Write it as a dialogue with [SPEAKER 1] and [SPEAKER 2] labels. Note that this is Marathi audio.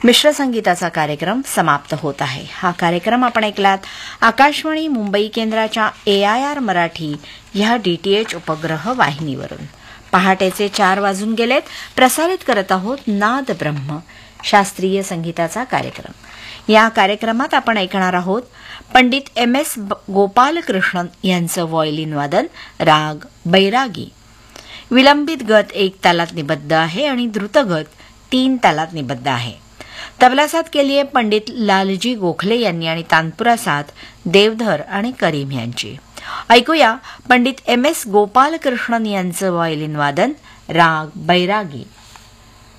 [SPEAKER 1] मिश्र संगीताचा कार्यक्रम समाप्त होत आहे. हा कार्यक्रम आपण ऐकलात आकाशवाणी मुंबई केंद्राच्या AIR मराठी ह्या DTH उपग्रह वाहिनीवरून. पहाटेचे 4 वाजून गेलेत. प्रसारित करत आहोत नाद ब्रह्म शास्त्रीय संगीताचा कार्यक्रम. या कार्यक्रमात आपण ऐकणार आहोत पंडित MS गोपालकृष्णन यांचं व्हायोलिन वादन, राग बैरागी. विलंबित गत 1 तालात निबद्ध आहे आणि द्रुतगत 3 तालात निबद्ध आहे. तबला साथ केली आहे पंडित लालजी गोखले यांनी आणि तानपुरा साथ देवधर आणि करीम यांची. ऐकूया पंडित MS गोपालकृष्णन यांचं व्हायोलिन वादन, राग बैरागी.